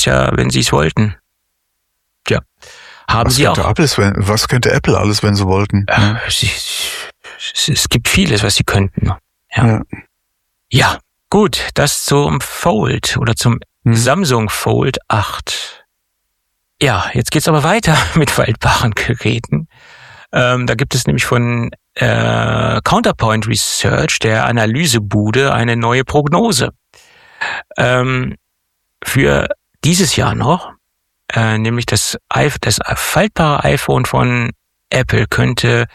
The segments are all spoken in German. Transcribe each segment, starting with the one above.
es ja, wenn sie es wollten. Tja, haben sie auch. Was könnte Apple alles, wenn sie wollten? Es gibt vieles, was sie könnten. Ja, gut, das zum Fold oder zum Samsung Fold 8. Ja, jetzt geht's aber weiter mit faltbaren Geräten. Da gibt es nämlich von Counterpoint Research, der Analysebude, eine neue Prognose. Für dieses Jahr noch, nämlich das faltbare iPhone von Apple könnte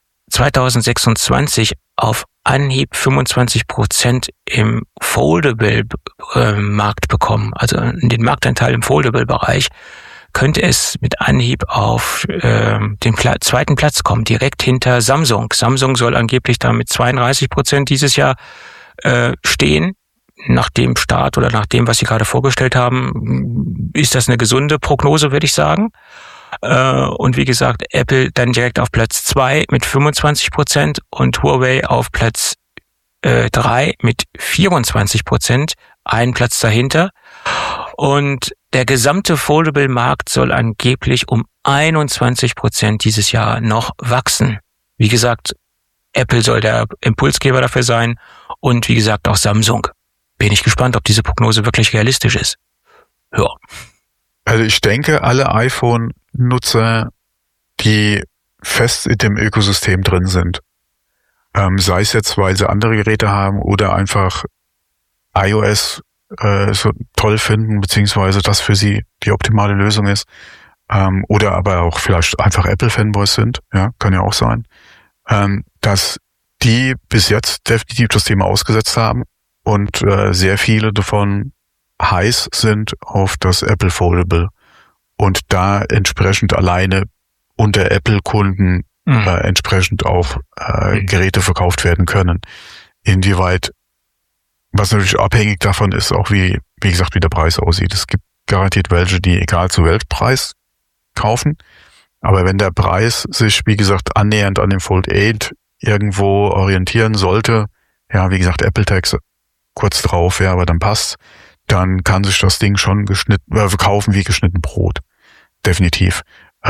2026 auf Anhieb 25% im Foldable-Markt bekommen, also in den Marktanteil im Foldable-Bereich, könnte es mit Anhieb auf den zweiten Platz kommen, direkt hinter Samsung. Samsung soll angeblich da mit 32% dieses Jahr stehen. Nach dem Start oder nach dem, was Sie gerade vorgestellt haben, ist das eine gesunde Prognose, würde ich sagen. Und wie gesagt, Apple dann direkt auf Platz 2 mit 25% und Huawei auf Platz 3 mit 24%, einen Platz dahinter. Und der gesamte Foldable-Markt soll angeblich um 21% dieses Jahr noch wachsen. Wie gesagt, Apple soll der Impulsgeber dafür sein und wie gesagt auch Samsung. Bin ich gespannt, ob diese Prognose wirklich realistisch ist. Ja. Also ich denke, alle iPhone-Nutzer, die fest in dem Ökosystem drin sind, sei es jetzt, weil sie andere Geräte haben oder einfach iOS so toll finden, beziehungsweise das für sie die optimale Lösung ist, oder aber auch vielleicht einfach Apple-Fanboys sind, ja, kann ja auch sein, dass die bis jetzt definitiv das Thema ausgesetzt haben und sehr viele davon heiß sind auf das Apple Foldable und da entsprechend alleine unter Apple-Kunden entsprechend auch Geräte verkauft werden können. Inwieweit, was natürlich abhängig davon ist, auch wie gesagt, wie der Preis aussieht. Es gibt garantiert welche, die egal zu Weltpreis kaufen, aber wenn der Preis sich, wie gesagt, annähernd an dem Fold 8 irgendwo orientieren sollte, ja, wie gesagt, Apple-Tags kurz drauf, ja, aber dann passt, dann kann sich das Ding schon verkaufen wie geschnitten Brot. Definitiv.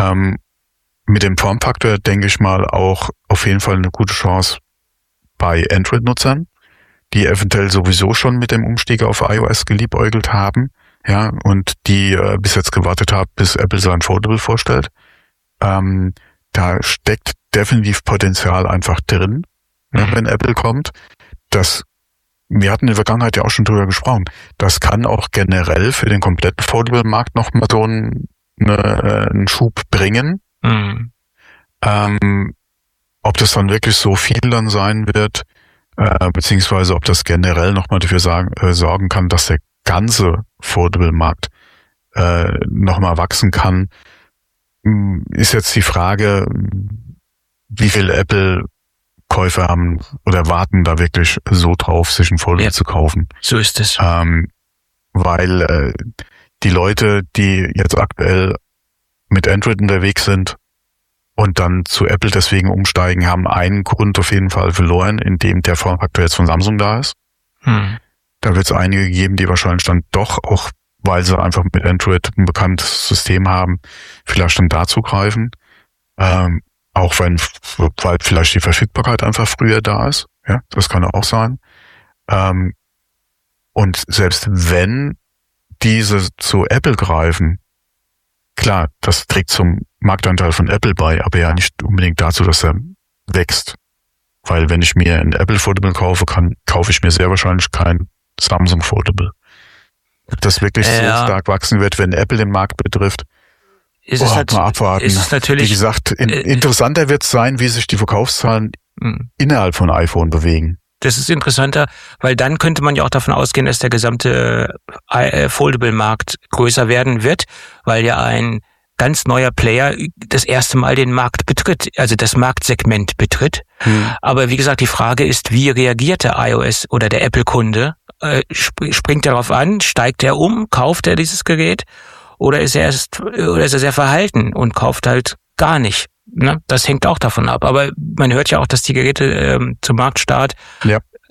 Mit dem Formfaktor denke ich mal auch auf jeden Fall eine gute Chance bei Android-Nutzern, die eventuell sowieso schon mit dem Umstieg auf iOS geliebäugelt haben, ja, und die bis jetzt gewartet haben, bis Apple sein Foldable vorstellt. Da steckt definitiv Potenzial einfach drin, wenn Apple kommt. Wir hatten in der Vergangenheit ja auch schon drüber gesprochen. Das kann auch generell für den kompletten Foldable-Markt nochmal so einen Schub bringen. Ob das dann wirklich so viel dann sein wird, beziehungsweise ob das generell nochmal dafür sorgen kann, dass der ganze Foldable-Markt nochmal wachsen kann, ist jetzt die Frage, wie viel Apple-Käufer haben oder warten da wirklich so drauf, sich ein Foldable zu kaufen. So ist es. Weil die Leute, die jetzt aktuell mit Android unterwegs sind und dann zu Apple deswegen umsteigen, haben einen Grund auf jeden Fall verloren, indem der Formfaktor jetzt von Samsung da ist. Da wird es einige geben, die wahrscheinlich dann doch, auch weil sie einfach mit Android ein bekanntes System haben, vielleicht dann da zugreifen. Auch weil vielleicht die Verfügbarkeit einfach früher da ist. Ja, das kann auch sein. Und selbst wenn diese zu Apple greifen, klar, das trägt zum Marktanteil von Apple bei, aber ja nicht unbedingt dazu, dass er wächst. Weil wenn ich mir ein Apple Foldable kaufe, kaufe ich mir sehr wahrscheinlich kein Samsung Foldable. Ob das wirklich so stark wachsen wird, wenn Apple den Markt betrifft, mal abwarten. Ist natürlich, wie gesagt, interessanter wird es sein, wie sich die Verkaufszahlen innerhalb von iPhone bewegen. Das ist interessanter, weil dann könnte man ja auch davon ausgehen, dass der gesamte Foldable-Markt größer werden wird, weil ja ein ganz neuer Player das erste Mal den Markt betritt, also das Marktsegment betritt. Aber wie gesagt, die Frage ist, wie reagiert der iOS oder der Apple-Kunde? Springt er darauf an? Steigt er um? Kauft er dieses Gerät? Oder ist er sehr verhalten und kauft halt gar nicht? Ne? Das hängt auch davon ab. Aber man hört ja auch, dass die Geräte zum Marktstart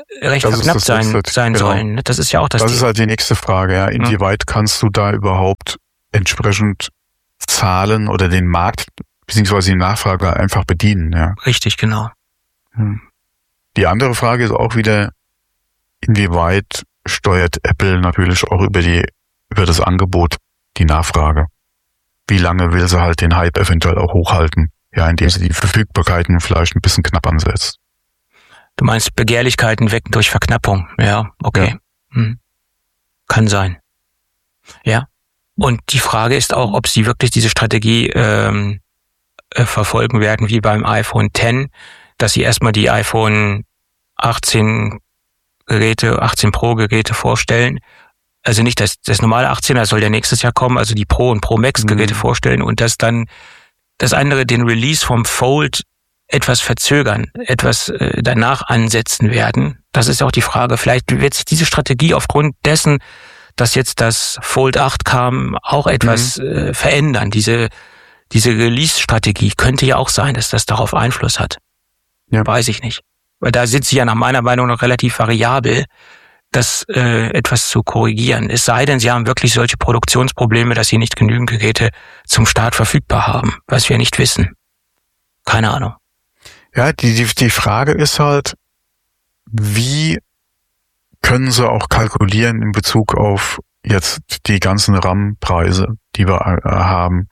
recht verknappt sein genau. sollen. Das ist ja auch das ist halt die nächste Frage. Ja. Inwieweit kannst du da überhaupt entsprechend Zahlen oder den Markt beziehungsweise die Nachfrage einfach bedienen? Ja. Richtig, genau. Die andere Frage ist auch wieder, inwieweit steuert Apple natürlich auch über das Angebot die Nachfrage? Wie lange will sie halt den Hype eventuell auch hochhalten? Ja, indem sie die Verfügbarkeiten vielleicht ein bisschen knapp ansetzt. Du meinst Begehrlichkeiten wecken durch Verknappung? Ja, okay. Ja. Kann sein. Ja. Und die Frage ist auch, ob sie wirklich diese Strategie verfolgen werden wie beim iPhone X, dass sie erstmal die iPhone 18 Pro Geräte vorstellen. Also nicht das normale 18er soll ja nächstes Jahr kommen, also die Pro und Pro Max Geräte vorstellen und dass dann das andere den Release vom Fold etwas verzögern, etwas danach ansetzen werden. Das ist auch die Frage. Vielleicht wird sich diese Strategie aufgrund dessen, dass jetzt das Fold 8 kam, auch etwas verändern. Diese Release-Strategie könnte ja auch sein, dass das darauf Einfluss hat. Ja. Weiß ich nicht. Weil da sind sie ja nach meiner Meinung noch relativ variabel, das etwas zu korrigieren. Es sei denn, sie haben wirklich solche Produktionsprobleme, dass sie nicht genügend Geräte zum Start verfügbar haben, was wir nicht wissen. Keine Ahnung. Ja, die Frage ist halt, wie können sie auch kalkulieren in Bezug auf jetzt die ganzen RAM-Preise, die wir haben,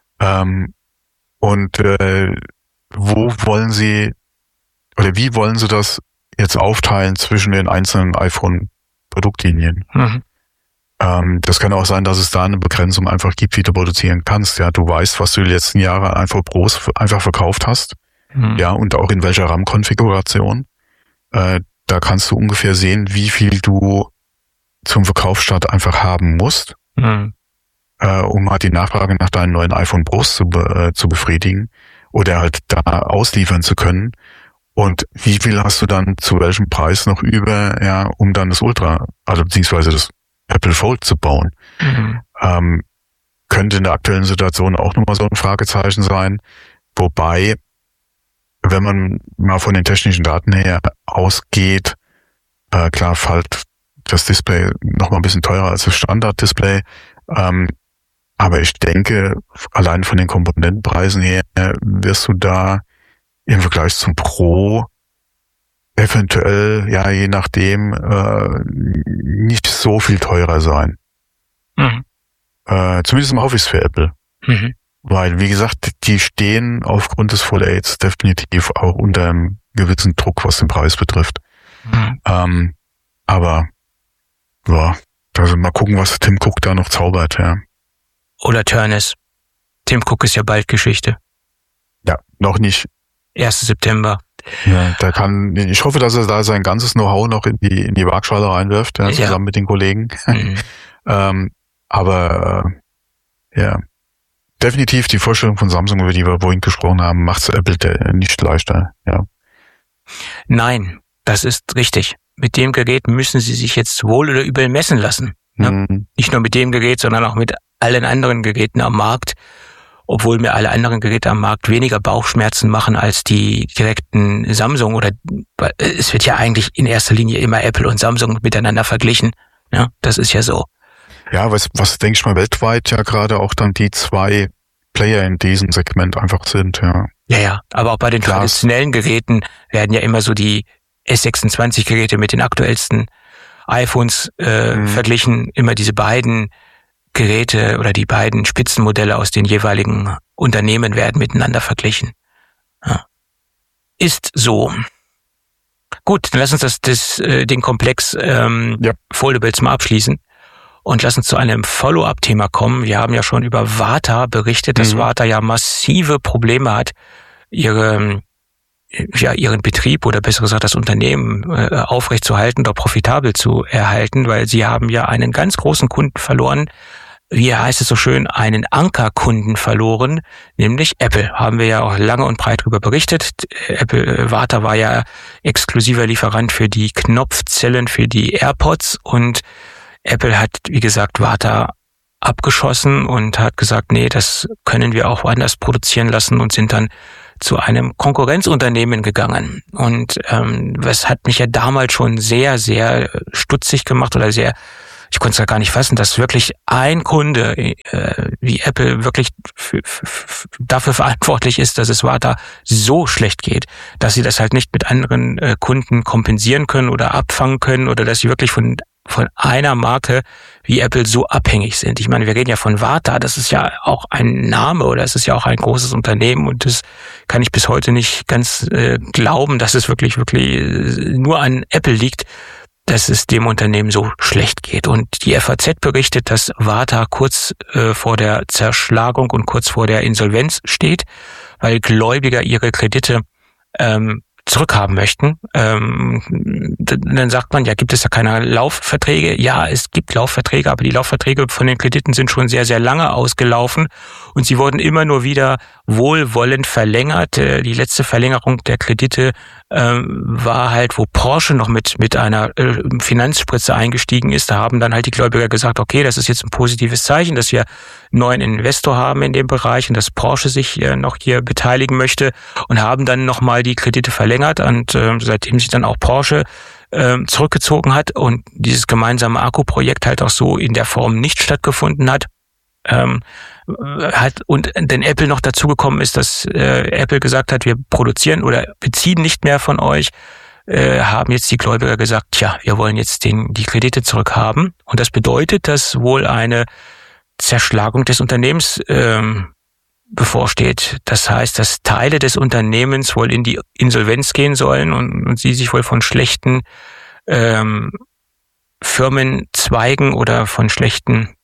und wo wollen sie oder wie wollen sie das jetzt aufteilen zwischen den einzelnen iPhone-Produktlinien? Das kann auch sein, dass es da eine Begrenzung einfach gibt, wie du produzieren kannst. Ja, du weißt, was du die letzten Jahre einfach Pros einfach verkauft hast. Ja, und auch in welcher RAM-Konfiguration. Da kannst du ungefähr sehen, wie viel du zum Verkaufsstart einfach haben musst, um halt die Nachfrage nach deinen neuen iPhone Pros zu befriedigen oder halt da ausliefern zu können. Und wie viel hast du dann zu welchem Preis noch über, ja, um dann das Ultra, also beziehungsweise das Apple Fold zu bauen? Könnte in der aktuellen Situation auch nochmal so ein Fragezeichen sein. Wobei, wenn man mal von den technischen Daten her ausgeht, klar fällt das Display nochmal ein bisschen teurer als das Standard-Display. Aber ich denke, allein von den Komponentenpreisen her wirst du da im Vergleich zum Pro eventuell, ja, je nachdem, nicht so viel teurer sein. Zumindest mal hoffe ich es für Apple. Weil, wie gesagt, die stehen aufgrund des Fold 8 definitiv auch unter einem gewissen Druck, was den Preis betrifft. Aber, ja, also mal gucken, was Tim Cook da noch zaubert, ja. Oder Turnus. Tim Cook ist ja bald Geschichte. Ja, noch nicht. 1. September. Ja, ich hoffe, dass er da sein ganzes Know-how noch in die Waagschale reinwirft, ja, zusammen mit den Kollegen. Aber, ja. Definitiv die Vorstellung von Samsung, über die wir vorhin gesprochen haben, macht es Apple nicht leichter, ja. Nein, das ist richtig. Mit dem Gerät müssen sie sich jetzt wohl oder übel messen lassen. Ne? Nicht nur mit dem Gerät, sondern auch mit allen anderen Geräten am Markt. Obwohl mir alle anderen Geräte am Markt weniger Bauchschmerzen machen als die direkten Samsung oder es wird ja eigentlich in erster Linie immer Apple und Samsung miteinander verglichen. Ja, das ist ja so. Ja, was denke ich mal weltweit ja gerade auch dann die zwei Player in diesem Segment einfach sind, ja. Ja, aber auch bei den traditionellen Geräten werden ja immer so die S26-Geräte mit den aktuellsten iPhones verglichen, immer diese beiden Geräte oder die beiden Spitzenmodelle aus den jeweiligen Unternehmen werden miteinander verglichen. Ja. Ist so. Gut, dann lass uns den Komplex Foldables mal abschließen und lass uns zu einem Follow-up-Thema kommen. Wir haben ja schon über Warta berichtet, dass Warta ja massive Probleme hat, ihren Betrieb oder besser gesagt das Unternehmen aufrechtzuerhalten oder profitabel zu erhalten, weil sie haben ja einen ganz großen Kunden verloren. Wie heißt es so schön, einen Ankerkunden verloren, nämlich Apple. Haben wir ja auch lange und breit darüber berichtet. Warta war ja exklusiver Lieferant für die Knopfzellen für die AirPods und Apple hat, wie gesagt, Warta abgeschossen und hat gesagt, nee, das können wir auch woanders produzieren lassen und sind dann zu einem Konkurrenzunternehmen gegangen. Und was hat mich ja damals schon sehr, sehr stutzig gemacht oder sehr, ich konnte es ja gar nicht fassen, dass wirklich ein Kunde wie Apple wirklich dafür verantwortlich ist, dass es Warta so schlecht geht, dass sie das halt nicht mit anderen Kunden kompensieren können oder abfangen können oder dass sie wirklich von einer Marke wie Apple so abhängig sind. Ich meine, wir reden ja von Warta, das ist ja auch ein Name oder es ist ja auch ein großes Unternehmen und das kann ich bis heute nicht ganz glauben, dass es wirklich nur an Apple liegt, dass es dem Unternehmen so schlecht geht. Und die FAZ berichtet, dass Warta kurz vor der Zerschlagung und kurz vor der Insolvenz steht, weil Gläubiger ihre Kredite zurückhaben möchten. Dann sagt man, ja, gibt es ja keine Laufverträge? Ja, es gibt Laufverträge, aber die Laufverträge von den Krediten sind schon sehr, sehr lange ausgelaufen und sie wurden immer nur wieder wohlwollend verlängert. Die letzte Verlängerung der Kredite war halt, wo Porsche noch mit einer Finanzspritze eingestiegen ist. Da haben dann halt die Gläubiger gesagt, okay, das ist jetzt ein positives Zeichen, dass wir einen neuen Investor haben in dem Bereich und dass Porsche sich noch hier beteiligen möchte und haben dann nochmal die Kredite verlängert und seitdem sich dann auch Porsche zurückgezogen hat und dieses gemeinsame Akkuprojekt halt auch so in der Form nicht stattgefunden hat, und denn Apple noch dazugekommen ist, dass Apple gesagt hat, wir produzieren oder beziehen nicht mehr von euch, haben jetzt die Gläubiger gesagt, tja, wir wollen jetzt die Kredite zurückhaben. Und das bedeutet, dass wohl eine Zerschlagung des Unternehmens bevorsteht. Das heißt, dass Teile des Unternehmens wohl in die Insolvenz gehen sollen und sie sich wohl von schlechten Firmenzweigen oder von schlechten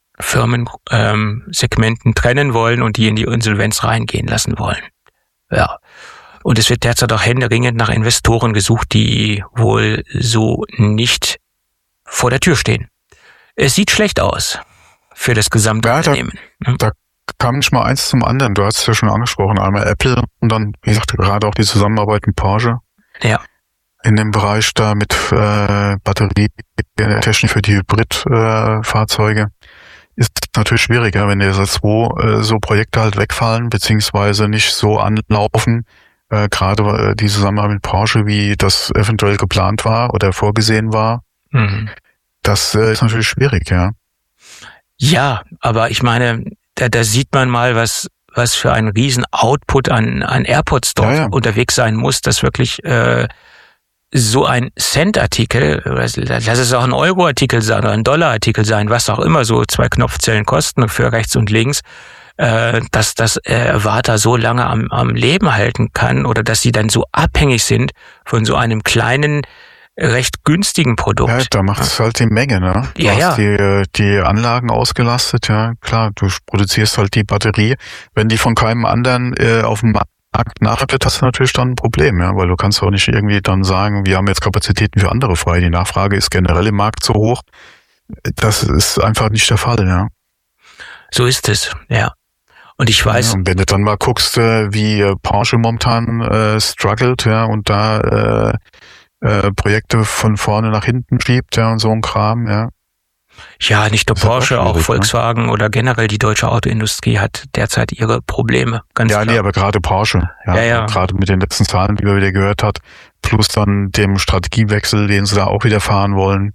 Firmensegmenten trennen wollen und die in die Insolvenz reingehen lassen wollen. Ja. Und es wird derzeit auch händeringend nach Investoren gesucht, die wohl so nicht vor der Tür stehen. Es sieht schlecht aus für das gesamte Unternehmen. Da kam nicht mal eins zum anderen. Du hast es ja schon angesprochen. Einmal Apple und dann, wie gesagt, gerade auch die Zusammenarbeit mit Porsche. Ja. In dem Bereich da mit Batterietechnik für die Hybridfahrzeuge. Ist natürlich schwieriger, wenn jetzt so Projekte halt wegfallen, beziehungsweise nicht so anlaufen, gerade die Zusammenarbeit mit Porsche, wie das eventuell geplant war oder vorgesehen war. Mhm. Das ist natürlich schwierig, ja. Ja, aber ich meine, da sieht man mal, was für ein riesen Output an AirPods dort unterwegs sein muss, dass wirklich so ein Cent-Artikel, lass es auch ein Euro-Artikel sein oder ein Dollar-Artikel sein, was auch immer so 2 Knopfzellen kosten für rechts und links, dass das Warta so lange am Leben halten kann oder dass sie dann so abhängig sind von so einem kleinen, recht günstigen Produkt. Ja, da macht es halt die Menge, ne? Du hast die Anlagen ausgelastet, ja, klar, du produzierst halt die Batterie. Wenn die von keinem anderen auf dem Markt nachfragt, hast du natürlich dann ein Problem, ja, weil du kannst auch nicht irgendwie dann sagen, wir haben jetzt Kapazitäten für andere frei. Die Nachfrage ist generell im Markt so hoch. Das ist einfach nicht der Fall, ja. So ist es, ja. Und ich weiß. Ja, und wenn du dann mal guckst, wie Porsche momentan struggelt, ja, und da Projekte von vorne nach hinten schiebt, ja, und so ein Kram, ja. Ja, nicht nur Porsche, auch Volkswagen oder generell die deutsche Autoindustrie hat derzeit ihre Probleme. Ganz klar. Nee, aber gerade Porsche, ja. Gerade mit den letzten Zahlen, die wir wieder gehört hat, plus dann dem Strategiewechsel, den sie da auch wieder fahren wollen.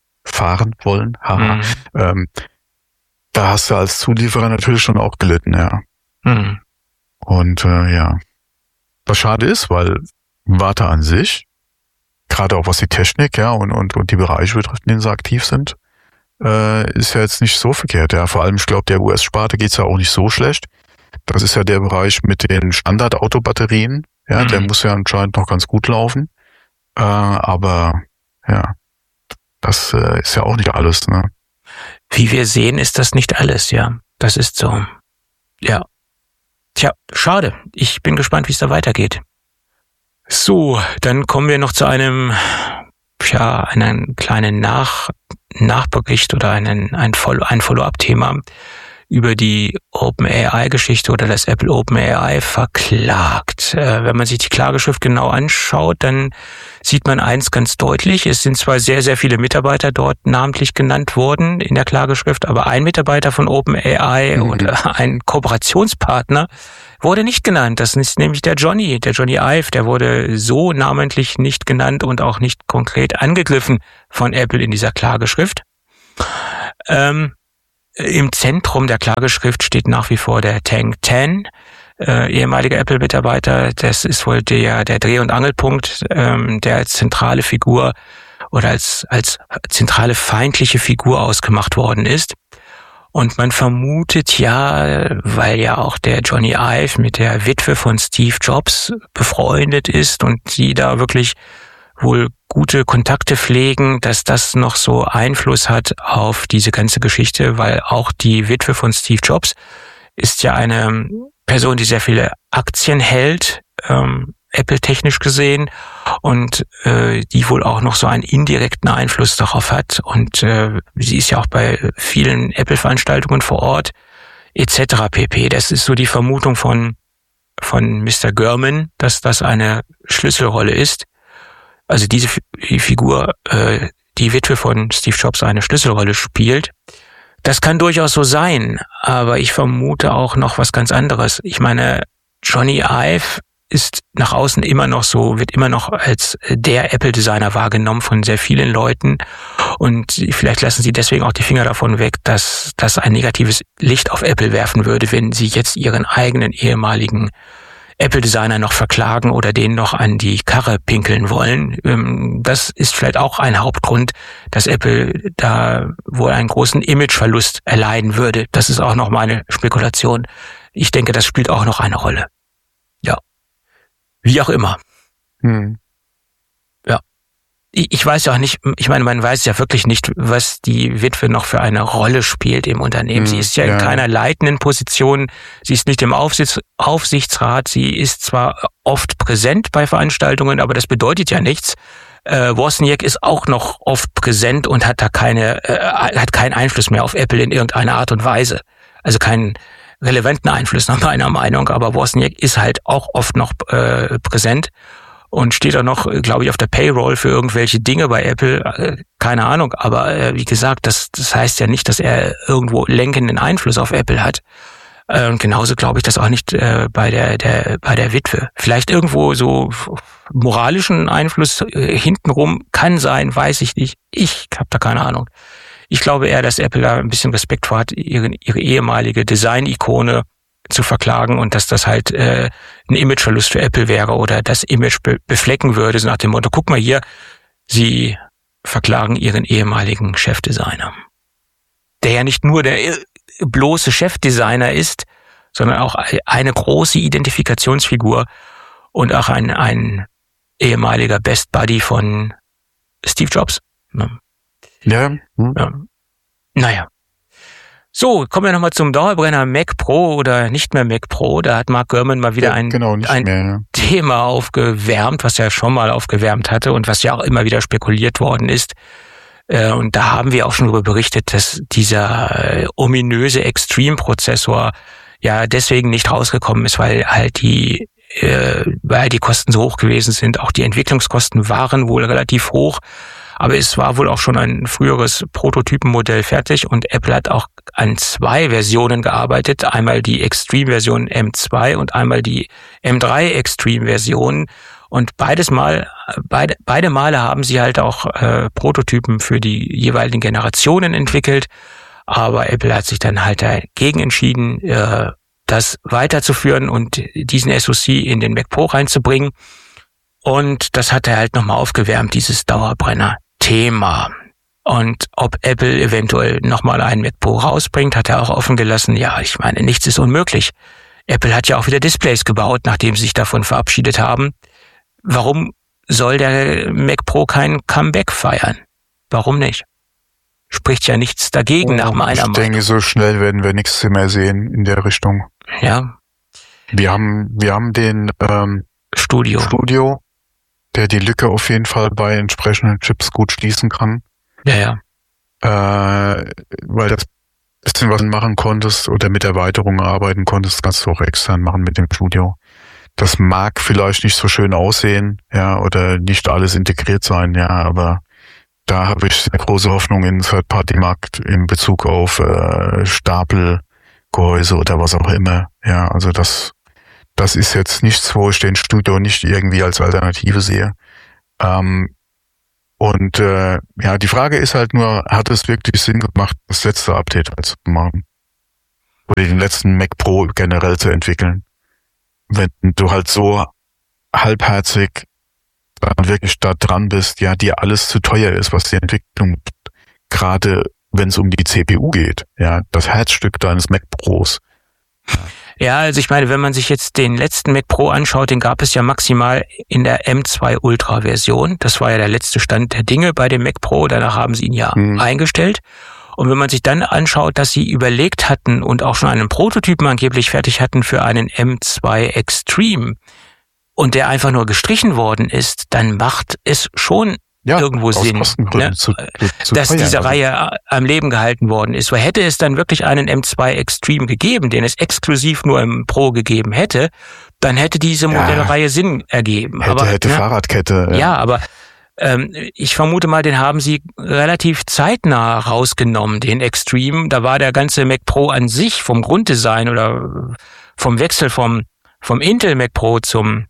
Da hast du als Zulieferer natürlich schon auch gelitten, ja. Mhm. Und was schade ist, weil Warta an sich, gerade auch was die Technik, ja, und die Bereiche betrifft, in denen sie aktiv sind, ist ja jetzt nicht so verkehrt. Ja, vor allem, ich glaube, der US-Sparte geht's ja auch nicht so schlecht. Das ist ja der Bereich mit den Standard-Autobatterien. Ja, der muss ja anscheinend noch ganz gut laufen. Aber ja, das ist ja auch nicht alles, ne? Wie wir sehen, ist das nicht alles, ja. Das ist so. Ja. Tja, schade. Ich bin gespannt, wie es da weitergeht. So, dann kommen wir noch zu einen kleinen Nachbericht oder ein Follow-up-Thema. über die OpenAI-Geschichte oder das Apple OpenAI verklagt. Wenn man sich die Klageschrift genau anschaut, dann sieht man eins ganz deutlich. Es sind zwar sehr, sehr viele Mitarbeiter dort namentlich genannt worden in der Klageschrift, aber ein Mitarbeiter von OpenAI und ein Kooperationspartner wurde nicht genannt. Das ist nämlich der Johnny Ive. Der wurde so namentlich nicht genannt und auch nicht konkret angegriffen von Apple in dieser Klageschrift. Im Zentrum der Klageschrift steht nach wie vor der Tank Tan, ehemaliger Apple-Mitarbeiter. Das ist wohl der Dreh- und Angelpunkt, der als zentrale Figur oder als zentrale feindliche Figur ausgemacht worden ist. Und man vermutet ja, weil ja auch der Johnny Ive mit der Witwe von Steve Jobs befreundet ist und sie da wirklich wohl gute Kontakte pflegen, dass das noch so Einfluss hat auf diese ganze Geschichte, weil auch die Witwe von Steve Jobs ist ja eine Person, die sehr viele Aktien hält, Apple-technisch gesehen, und die wohl auch noch so einen indirekten Einfluss darauf hat. Und sie ist ja auch bei vielen Apple-Veranstaltungen vor Ort, etc. pp. Das ist so die Vermutung von Mr. Gurman, dass das eine Schlüsselrolle ist. Also die Figur, die Witwe von Steve Jobs, eine Schlüsselrolle spielt. Das kann durchaus so sein, aber ich vermute auch noch was ganz anderes. Ich meine, Johnny Ive ist nach außen immer noch so, wird immer noch als der Apple-Designer wahrgenommen von sehr vielen Leuten, und vielleicht lassen sie deswegen auch die Finger davon weg, dass das ein negatives Licht auf Apple werfen würde, wenn sie jetzt ihren eigenen ehemaligen Apple-Designer noch verklagen oder den noch an die Karre pinkeln wollen. Das ist vielleicht auch ein Hauptgrund, dass Apple da wohl einen großen Imageverlust erleiden würde. Das ist auch noch meine Spekulation. Ich denke, das spielt auch noch eine Rolle. Ja. Wie auch immer. Ja. Ich weiß ja auch nicht, ich meine, man weiß ja wirklich nicht, was die Witwe noch für eine Rolle spielt im Unternehmen. Sie ist ja in keiner leitenden Position, sie ist nicht im Aufsichtsrat, sie ist zwar oft präsent bei Veranstaltungen, aber das bedeutet ja nichts. Wozniak ist auch noch oft präsent und hat da hat keinen Einfluss mehr auf Apple in irgendeiner Art und Weise. Also keinen relevanten Einfluss nach meiner Meinung, aber Wozniak ist halt auch oft noch präsent und steht auch noch, glaube ich, auf der Payroll für irgendwelche Dinge bei Apple. Keine Ahnung, aber wie gesagt, das heißt ja nicht, dass er irgendwo lenkenden Einfluss auf Apple hat. Und genauso glaube ich das auch nicht bei der Witwe. Vielleicht irgendwo so moralischen Einfluss hintenrum kann sein, weiß ich nicht. Ich habe da keine Ahnung. Ich glaube eher, dass Apple da ein bisschen Respekt vor hat, ihre ehemalige Design-Ikone zu verklagen, und dass das halt ein Imageverlust für Apple wäre oder das Image beflecken würde, so nach dem Motto, guck mal hier, sie verklagen ihren ehemaligen Chefdesigner. Der ja nicht nur der bloße Chefdesigner ist, sondern auch eine große Identifikationsfigur und auch ein ehemaliger Best Buddy von Steve Jobs. Ja. Ja. Naja. So, kommen wir nochmal zum Dauerbrenner Mac Pro oder nicht mehr Mac Pro. Da hat Mark Gurman mal wieder ein Thema aufgewärmt, was er schon mal aufgewärmt hatte und was ja auch immer wieder spekuliert worden ist. Und da haben wir auch schon darüber berichtet, dass dieser ominöse Extreme-Prozessor ja deswegen nicht rausgekommen ist, weil halt die Kosten so hoch gewesen sind. Auch die Entwicklungskosten waren wohl relativ hoch. Aber es war wohl auch schon ein früheres Prototypenmodell fertig, und Apple hat auch an 2 Versionen gearbeitet. Einmal die Extreme-Version M2 und einmal die M3 Extreme-Version. Und beide Male haben sie halt auch Prototypen für die jeweiligen Generationen entwickelt. Aber Apple hat sich dann halt dagegen entschieden, das weiterzuführen und diesen SoC in den Mac Pro reinzubringen. Und das hat er halt nochmal aufgewärmt, dieses Dauerbrenner-Thema. Und ob Apple eventuell nochmal einen Mac Pro rausbringt, hat er auch offen gelassen. Ja, ich meine, nichts ist unmöglich. Apple hat ja auch wieder Displays gebaut, nachdem sie sich davon verabschiedet haben. Warum soll der Mac Pro kein Comeback feiern? Warum nicht? Spricht ja nichts dagegen, nach meiner Meinung. Ich denke, so schnell werden wir nichts mehr sehen in der Richtung. Ja. Wir haben den Studio, der die Lücke auf jeden Fall bei entsprechenden Chips gut schließen kann. Ja. Weil bisschen was machen konntest oder mit Erweiterungen arbeiten konntest, kannst du auch extern machen mit dem Studio. Das mag vielleicht nicht so schön aussehen, ja, oder nicht alles integriert sein, ja, aber da habe ich eine große Hoffnung in den Third-Party-Markt in Bezug auf Stapelgehäuse oder was auch immer. Ja, also das ist jetzt nichts, wo ich den Studio nicht irgendwie als Alternative sehe. Die Frage ist halt nur, hat es wirklich Sinn gemacht, das letzte Update halt zu machen? Oder den letzten Mac Pro generell zu entwickeln? Wenn du halt so halbherzig dann wirklich da dran bist, ja, dir alles zu teuer ist, was die Entwicklung, gerade wenn es um die CPU geht, ja, das Herzstück deines Mac Pros. Ja, also ich meine, wenn man sich jetzt den letzten Mac Pro anschaut, den gab es ja maximal in der M2 Ultra Version. Das war ja der letzte Stand der Dinge bei dem Mac Pro. Danach haben sie ihn ja eingestellt. Und wenn man sich dann anschaut, dass sie überlegt hatten und auch schon einen Prototypen angeblich fertig hatten für einen M2 Extreme und der einfach nur gestrichen worden ist, dann macht es schon irgendwo Sinn, ne? Dass diese Reihe am Leben gehalten worden ist. Weil hätte es dann wirklich einen M2 Extreme gegeben, den es exklusiv nur im Pro gegeben hätte, dann hätte diese Modellreihe Sinn ergeben. Hätte Fahrradkette. Ja, aber ich vermute mal, den haben sie relativ zeitnah rausgenommen, den Extreme. Da war der ganze Mac Pro an sich vom Grunddesign oder vom Wechsel vom Intel Mac Pro zum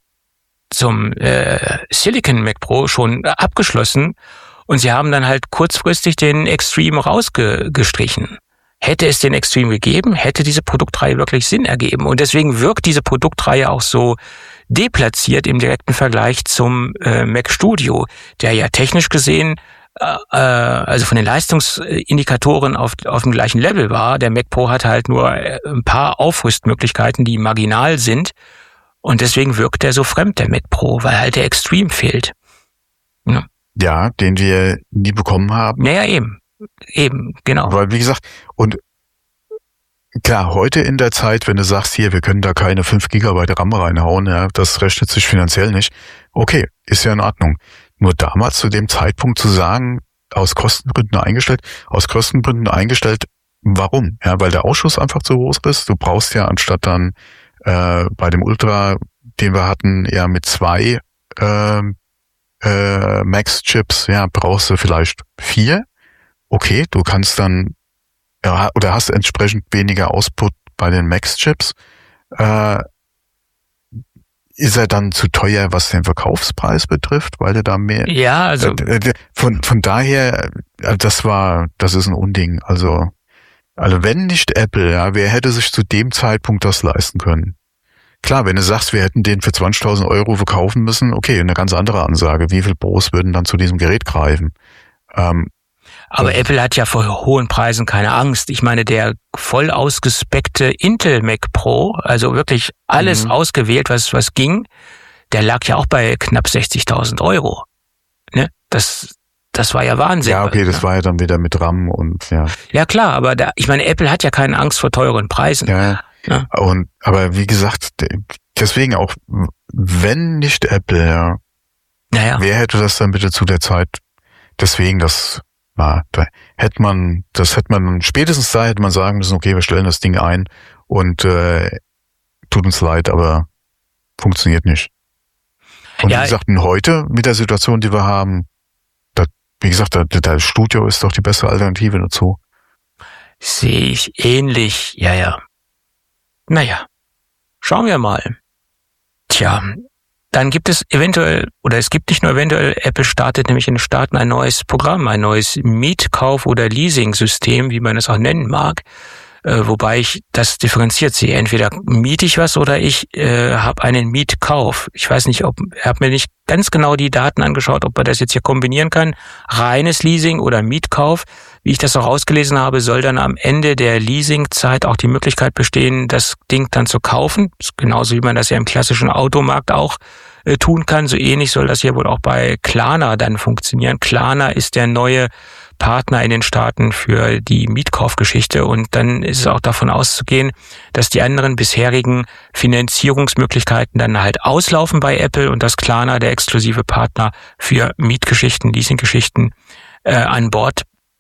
Silicon Mac Pro schon abgeschlossen und sie haben dann halt kurzfristig den Extreme rausgestrichen. Hätte es den Extreme gegeben, hätte diese Produktreihe wirklich Sinn ergeben. Und deswegen wirkt diese Produktreihe auch so deplatziert im direkten Vergleich zum Mac Studio, der ja technisch gesehen, also von den Leistungsindikatoren auf dem gleichen Level war. Der Mac Pro hatte halt nur ein paar Aufrüstmöglichkeiten, die marginal sind. Und deswegen wirkt der so fremd, der Mac Pro, weil halt der Extreme fehlt. Ja, den wir nie bekommen haben. Naja, eben, genau. Weil, wie gesagt, und klar, heute in der Zeit, wenn du sagst, hier, wir können da keine 5 Gigabyte RAM reinhauen, ja, das rechnet sich finanziell nicht. Okay, ist ja in Ordnung. Nur damals zu dem Zeitpunkt zu sagen, aus Kostengründen eingestellt, warum? Ja, weil der Ausschuss einfach zu groß ist. Du brauchst ja anstatt dann bei dem Ultra, den wir hatten, ja mit 2 Max-Chips, ja, brauchst du vielleicht 4. Okay, du kannst dann oder hast entsprechend weniger Output bei den Max-Chips. Ist er dann zu teuer, was den Verkaufspreis betrifft, weil er da mehr... Ja, also... Von daher, das ist ein Unding. Also wenn nicht Apple, ja, wer hätte sich zu dem Zeitpunkt das leisten können? Klar, wenn du sagst, wir hätten den für 20.000 Euro verkaufen müssen, okay, eine ganz andere Ansage. Wie viel Pros würden dann zu diesem Gerät greifen? Aber Apple hat ja vor hohen Preisen keine Angst. Ich meine, der voll ausgespeckte Intel Mac Pro, also wirklich alles ausgewählt, was ging, der lag ja auch bei knapp 60.000 Euro. Ne? Das war ja Wahnsinn. Ja, okay, das war ja dann wieder mit RAM und ja. Ja klar, aber ich meine, Apple hat ja keine Angst vor teuren Preisen. Ja. Aber wie gesagt, deswegen auch, wenn nicht Apple, ja. Naja. Wer hätte das dann bitte zu der Zeit? Deswegen, hätte man spätestens da hätte man sagen müssen, okay, wir stellen das Ding ein und tut uns leid, aber funktioniert nicht. Und wie gesagt, heute mit der Situation, die wir haben, wie gesagt, das Studio ist doch die bessere Alternative dazu. Sehe ich ähnlich, ja. Naja, schauen wir mal. Tja, dann gibt es eventuell, oder es gibt nicht nur eventuell, Apple startet nämlich in den Staaten ein neues Programm, ein neues Mietkauf- oder Leasing-System, wie man es auch nennen mag. Wobei ich das differenziert sehe. Entweder miete ich was oder ich habe einen Mietkauf. Ich weiß nicht, ich habe mir nicht ganz genau die Daten angeschaut, ob man das jetzt hier kombinieren kann. Reines Leasing oder Mietkauf. Wie ich das auch ausgelesen habe, soll dann am Ende der Leasingzeit auch die Möglichkeit bestehen, das Ding dann zu kaufen. Genauso wie man das ja im klassischen Automarkt auch tun kann. So ähnlich soll das hier wohl auch bei Klarna dann funktionieren. Klarna ist der neue Partner in den Staaten für die Mietkaufgeschichte und dann ist es auch davon auszugehen, dass die anderen bisherigen Finanzierungsmöglichkeiten dann halt auslaufen bei Apple und dass Klarna der exklusive Partner für Mietgeschichten, Leasinggeschichten an Bord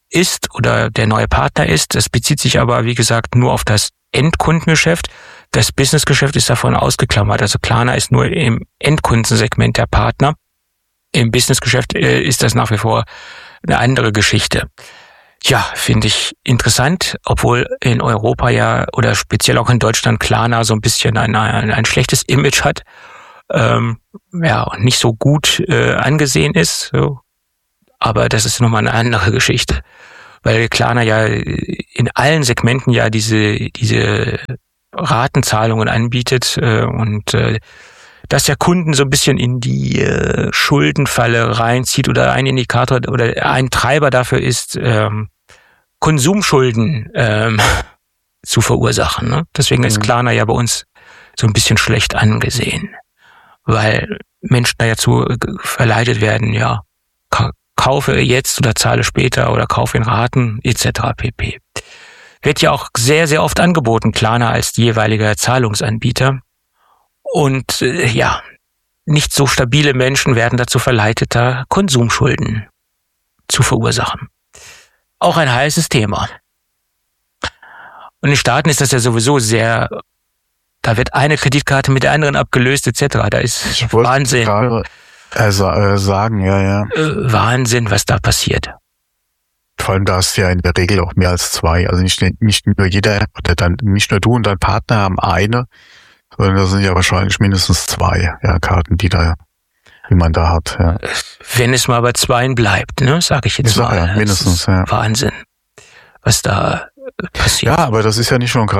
ist oder der neue Partner ist. Das bezieht sich aber, wie gesagt, nur auf das Endkundengeschäft. Das Businessgeschäft ist davon ausgeklammert. Also Klarna ist nur im Endkundensegment der Partner. Im Businessgeschäft ist das nach wie vor eine andere Geschichte. Ja, finde ich interessant, obwohl in Europa ja oder speziell auch in Deutschland Klarna so ein bisschen ein schlechtes Image hat, und nicht so gut angesehen ist. So. Aber das ist nochmal eine andere Geschichte, weil Klarna ja in allen Segmenten ja diese Ratenzahlungen anbietet und dass ja Kunden so ein bisschen in die Schuldenfalle reinzieht oder ein Indikator oder ein Treiber dafür ist, Konsumschulden zu verursachen. Ne? Deswegen ist Klarna ja bei uns so ein bisschen schlecht angesehen, weil Menschen da ja zu verleitet werden, ja, kaufe jetzt oder zahle später oder kaufe in Raten etc. pp. Wird ja auch sehr, sehr oft angeboten, Klarna als jeweiliger Zahlungsanbieter. Und nicht so stabile Menschen werden dazu verleitet, da Konsumschulden zu verursachen. Auch ein heißes Thema. Und in den Staaten ist das ja sowieso sehr, da wird eine Kreditkarte mit der anderen abgelöst etc. Da ist Wahnsinn. Sagen, ja. Wahnsinn, was da passiert. Vor allem da hast du ja in der Regel auch mehr als zwei. Also nicht nur jeder oder dann nicht nur du und dein Partner haben eine, sondern da sind ja wahrscheinlich mindestens zwei Karten, die man da hat. Ja. Wenn es mal bei zweien bleibt, ne, sage ich jetzt mal. Ja, mindestens, ja. Wahnsinn, was da passiert. Ja, aber das ist ja nicht nur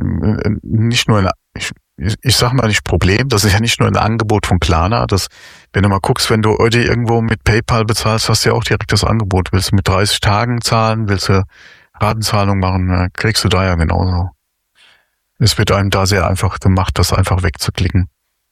ich sag mal nicht Problem, das ist ja nicht nur ein Angebot von Klarna. Wenn du mal guckst, wenn du heute irgendwo mit PayPal bezahlst, hast du ja auch direkt das Angebot. Willst du mit 30 Tagen zahlen, willst du Ratenzahlung machen, kriegst du da ja genauso. Es wird einem da sehr einfach gemacht, das einfach wegzuklicken.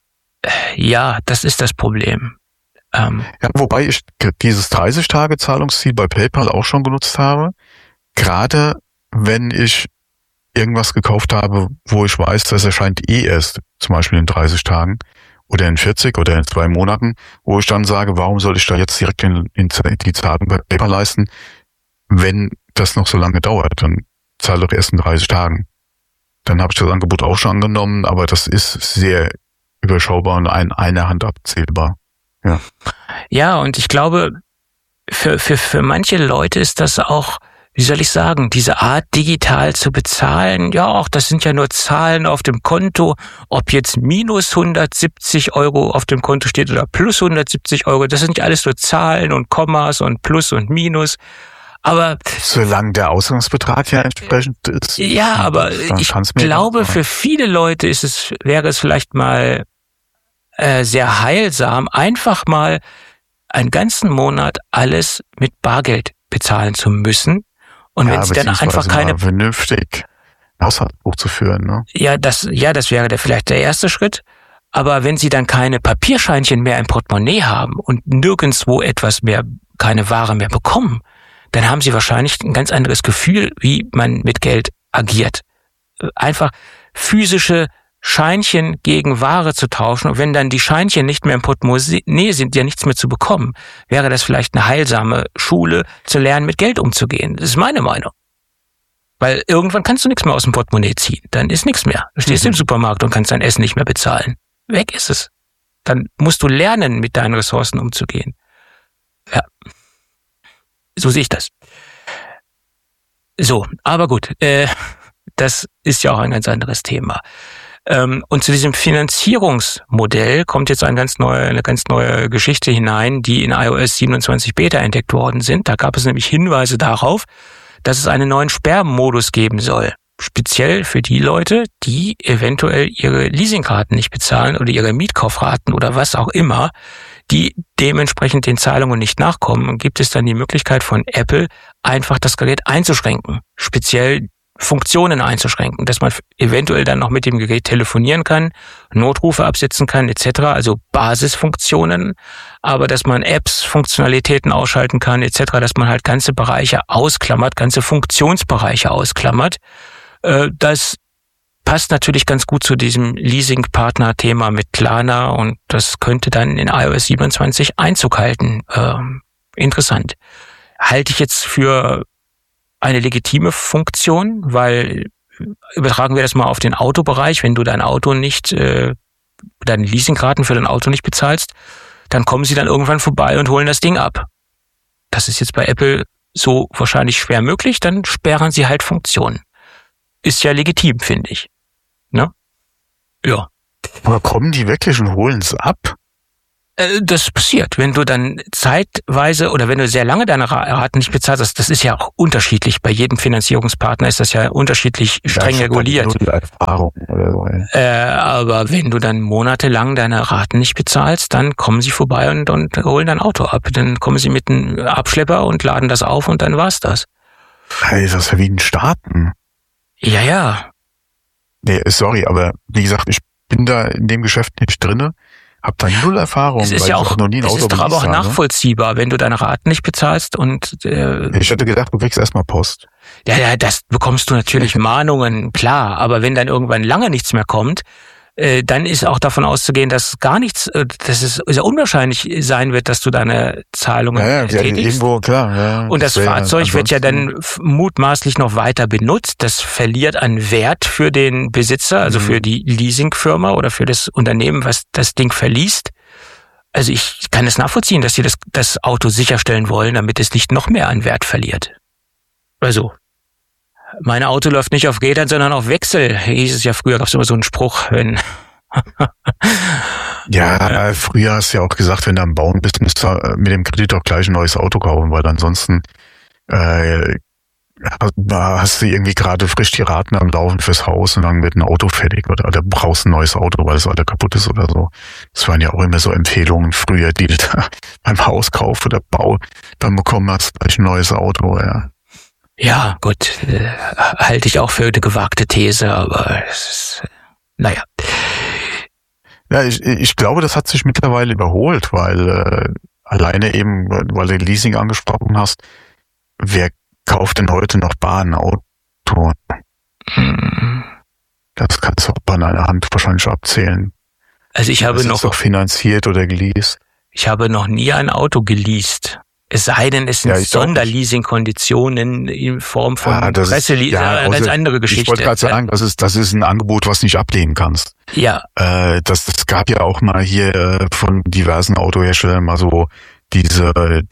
Ja, das ist das Problem. Ja, wobei ich dieses 30-Tage-Zahlungsziel bei PayPal auch schon genutzt habe. Gerade wenn ich irgendwas gekauft habe, wo ich weiß, das erscheint erst, zum Beispiel in 30 Tagen oder in 40 oder in 2 Monaten, wo ich dann sage, warum soll ich da jetzt direkt die Zahlung bei PayPal leisten, wenn das noch so lange dauert? Dann zahle doch erst in 30 Tagen. Dann habe ich das Angebot auch schon angenommen, aber das ist sehr überschaubar und einer Hand abzählbar. Ja, und ich glaube, für manche Leute ist das auch, wie soll ich sagen, diese Art digital zu bezahlen, ja auch, das sind ja nur Zahlen auf dem Konto, ob jetzt minus 170 € auf dem Konto steht oder plus 170 €, das sind ja alles nur Zahlen und Kommas und Plus und Minus. Aber solange der Ausgangsbetrag ja entsprechend ist. Ja, aber ich glaube, für viele Leute wäre es vielleicht mal sehr heilsam, einfach mal einen ganzen Monat alles mit Bargeld bezahlen zu müssen. Und wenn sie dann einfach keine vernünftig Haushaltsbuch zu führen, ne? Ja, das wäre vielleicht der erste Schritt. Aber wenn sie dann keine Papierscheinchen mehr im Portemonnaie haben und nirgendwo keine Ware mehr bekommen, dann haben sie wahrscheinlich ein ganz anderes Gefühl, wie man mit Geld agiert. Einfach physische Scheinchen gegen Ware zu tauschen. Und wenn dann die Scheinchen nicht mehr im Portemonnaie sind, ja nichts mehr zu bekommen, wäre das vielleicht eine heilsame Schule, zu lernen, mit Geld umzugehen. Das ist meine Meinung. Weil irgendwann kannst du nichts mehr aus dem Portemonnaie ziehen. Dann ist nichts mehr. Du stehst im Supermarkt und kannst dein Essen nicht mehr bezahlen. Weg ist es. Dann musst du lernen, mit deinen Ressourcen umzugehen. Ja. So sehe ich das. So, aber gut, das ist ja auch ein ganz anderes Thema. Und zu diesem Finanzierungsmodell kommt jetzt eine ganz neue Geschichte hinein, die in iOS 27 Beta entdeckt worden sind. Da gab es nämlich Hinweise darauf, dass es einen neuen Sperrmodus geben soll. Speziell für die Leute, die eventuell ihre Leasingraten nicht bezahlen oder ihre Mietkaufraten oder was auch immer, die dementsprechend den Zahlungen nicht nachkommen, gibt es dann die Möglichkeit von Apple, einfach das Gerät einzuschränken. Speziell Funktionen einzuschränken, dass man eventuell dann noch mit dem Gerät telefonieren kann, Notrufe absetzen kann etc., also Basisfunktionen, aber dass man Apps, Funktionalitäten ausschalten kann etc., dass man halt ganze Bereiche ausklammert, ganze Funktionsbereiche ausklammert. Das passt natürlich ganz gut zu diesem Leasing-Partner-Thema mit Klarna und das könnte dann in iOS 27 Einzug halten. Interessant. Halte ich jetzt für eine legitime Funktion, weil übertragen wir das mal auf den Autobereich, wenn du dein Auto nicht, deine Leasingraten für dein Auto nicht bezahlst, dann kommen sie dann irgendwann vorbei und holen das Ding ab. Das ist jetzt bei Apple so wahrscheinlich schwer möglich, dann sperren sie halt Funktionen. Ist ja legitim, finde ich. Ne? Ja. Aber kommen die wirklich und holen es ab? Das passiert, wenn du dann zeitweise oder wenn du sehr lange deine Raten nicht bezahlst, das ist ja auch unterschiedlich. Bei jedem Finanzierungspartner ist das ja unterschiedlich streng reguliert. Erfahrung oder so, aber wenn du dann monatelang deine Raten nicht bezahlst, dann kommen sie vorbei und holen dein Auto ab. Dann kommen sie mit einem Abschlepper und laden das auf und dann war's das. Hey, das ist ja wie in Staaten. Ja. Nee, sorry, aber wie gesagt, ich bin da in dem Geschäft nicht drinne. Hab da null Erfahrung, es ist weil ja ich auch noch nie ein Auto ist doch aber auch habe. nachvollziehbar, wenn du deine Raten nicht bezahlst und ich hätte gedacht, du kriegst erstmal Post. Ja, das bekommst du natürlich Mahnungen, klar, aber wenn dann irgendwann lange nichts mehr kommt, dann ist auch davon auszugehen, dass gar nichts, dass es sehr unwahrscheinlich sein wird, dass du deine Zahlungen tätigst. Irgendwo, klar. Ja, und das Fahrzeug wird ja dann mutmaßlich noch weiter benutzt. Das verliert an Wert für den Besitzer, also für die Leasingfirma oder für das Unternehmen, was das Ding verliest. Also ich kann es nachvollziehen, dass sie das Auto sicherstellen wollen, damit es nicht noch mehr an Wert verliert. Also, mein Auto läuft nicht auf Rädern, sondern auf Wechsel. Hieß es ja früher, gab es immer so einen Spruch, wenn... Ja, früher hast du ja auch gesagt, wenn du am Bauen bist, musst du mit dem Kredit auch gleich ein neues Auto kaufen, weil ansonsten hast du irgendwie gerade frisch die Raten am Laufen fürs Haus und dann wird ein Auto fertig oder du brauchst ein neues Auto, weil das alte kaputt ist oder so. Das waren ja auch immer so Empfehlungen früher, die du da beim Hauskauf oder Bau dann bekommen hast, gleich ein neues Auto, ja. Ja, gut, halte ich auch für eine gewagte These, aber es ist, naja. Ja, ich glaube, das hat sich mittlerweile überholt, weil alleine eben, weil du Leasing angesprochen hast, wer kauft denn heute noch bar ein Auto? Das kannst du auch an einer Hand wahrscheinlich abzählen. Also ich habe noch... Ist doch finanziert oder geleast? Ich habe noch nie ein Auto geleast. Es sei denn, es sind Sonderleasing-Konditionen in Form von Presseleasing, ganz andere Geschichte. Ich wollte gerade sagen, das ist ein Angebot, was du nicht ablehnen kannst. Ja. Das gab ja auch mal hier von diversen Autoherstellern mal so diese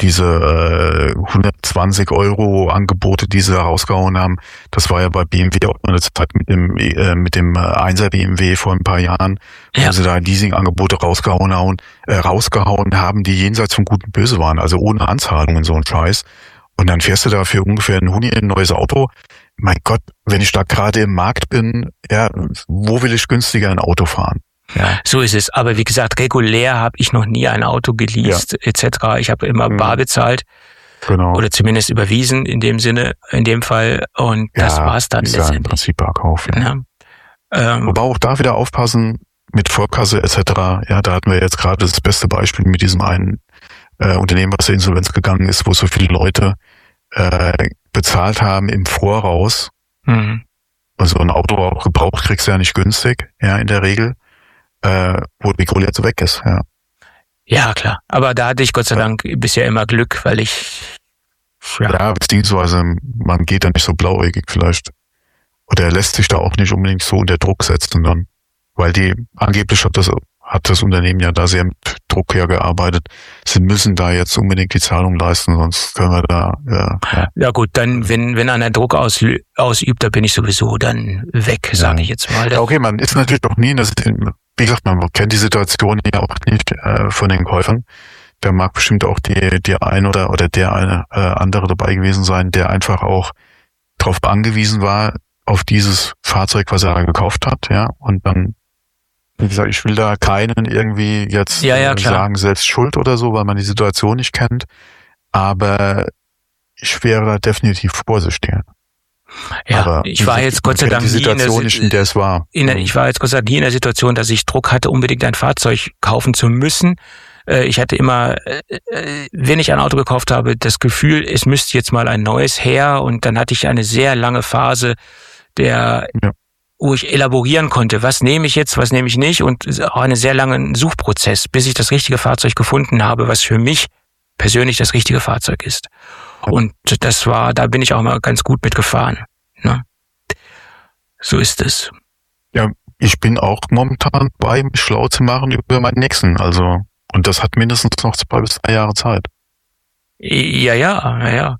120 € Angebote, die sie rausgehauen haben. Das war ja bei BMW auch eine Zeit mit dem 1er BMW vor ein paar Jahren, wo sie da Leasing-Angebote rausgehauen haben, die jenseits von Gut und Böse waren, also ohne Anzahlungen, so ein Scheiß. Und dann fährst du da für ungefähr ein Huni ein neues Auto. Mein Gott, wenn ich da gerade im Markt bin, ja, wo will ich günstiger ein Auto fahren? Ja. So ist es. Aber wie gesagt, regulär habe ich noch nie ein Auto geleast etc. Ich habe immer bar bezahlt. Genau. Oder zumindest überwiesen in dem Sinne, in dem Fall. Und das war's dann letztendlich. Ja, im Prinzip Barkauf. Ja. Wobei auch da wieder aufpassen mit Vorkasse etc. Ja, da hatten wir jetzt gerade das beste Beispiel mit diesem einen Unternehmen, was in Insolvenz gegangen ist, wo so viele Leute bezahlt haben im Voraus. Also ein Auto auch gebraucht kriegst du ja nicht günstig, ja, in der Regel. Wo die Kohle jetzt weg ist, ja. Ja, klar. Aber da hatte ich Gott sei Dank bisher immer Glück, weil ich... Ja, beziehungsweise man geht da nicht so blauäugig vielleicht. Oder er lässt sich da auch nicht unbedingt so unter Druck setzen dann. Weil angeblich hat das Unternehmen ja da sehr mit Druck hergearbeitet. Sie müssen da jetzt unbedingt die Zahlung leisten, sonst können wir da... Ja gut, dann wenn einer Druck ausübt, da bin ich sowieso dann weg, sage ich jetzt mal. Ja, okay, man ist natürlich noch nie... Wie gesagt, man kennt die Situation ja auch nicht von den Käufern. Da mag bestimmt auch die ein oder der eine andere dabei gewesen sein, der einfach auch darauf angewiesen war, auf dieses Fahrzeug, was er gekauft hat, ja. Und dann, wie gesagt, ich will da keinen irgendwie jetzt sagen, selbst schuld oder so, weil man die Situation nicht kennt. Aber ich wäre da definitiv vorsichtiger. Ja, aber ich war jetzt Gott sei Dank nie in der Situation, dass ich Druck hatte, unbedingt ein Fahrzeug kaufen zu müssen. Ich hatte immer, wenn ich ein Auto gekauft habe, das Gefühl, es müsste jetzt mal ein neues her. Und dann hatte ich eine sehr lange Phase, wo ich elaborieren konnte, was nehme ich jetzt, was nehme ich nicht. Und auch einen sehr langen Suchprozess, bis ich das richtige Fahrzeug gefunden habe, was für mich persönlich das richtige Fahrzeug ist. Und da bin ich auch mal ganz gut mitgefahren. Ne? So ist es. Ja, ich bin auch momentan bei, mich schlau zu machen über meinen nächsten. Also, und das hat mindestens noch 2 bis 3 Jahre Zeit. Ja.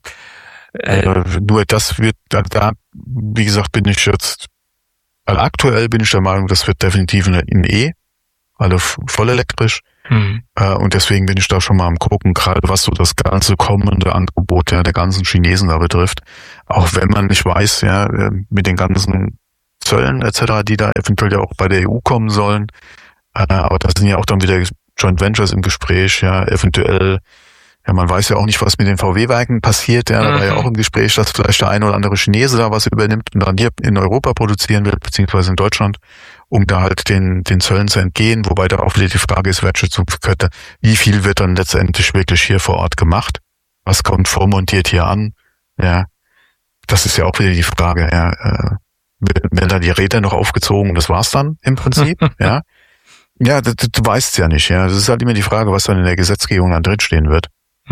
Nur das wird, da, wie gesagt, bin ich jetzt, also aktuell bin ich der Meinung, das wird definitiv ein E, also voll elektrisch. Und deswegen bin ich da schon mal am gucken, gerade was so das ganze kommende Angebot der ganzen Chinesen da betrifft. Auch wenn man nicht weiß, ja, mit den ganzen Zöllen etc., die da eventuell ja auch bei der EU kommen sollen. Aber da sind ja auch dann wieder Joint Ventures im Gespräch, ja, eventuell. Ja, man weiß ja auch nicht, was mit den VW-Werken passiert. Ja, da war ja auch im Gespräch, dass vielleicht der eine oder andere Chinese da was übernimmt und dann hier in Europa produzieren will, beziehungsweise in Deutschland, um da halt den Zöllen zu entgehen. Wobei da auch wieder die Frage ist, Wertschöpfungskette, wie viel wird dann letztendlich wirklich hier vor Ort gemacht? Was kommt vormontiert hier an? Ja, das ist ja auch wieder die Frage. Ja, werden da die Räder noch aufgezogen und das war's dann im Prinzip? Ja, ja, du weißt ja nicht. Ja, das ist halt immer die Frage, was dann in der Gesetzgebung dann drinstehen wird.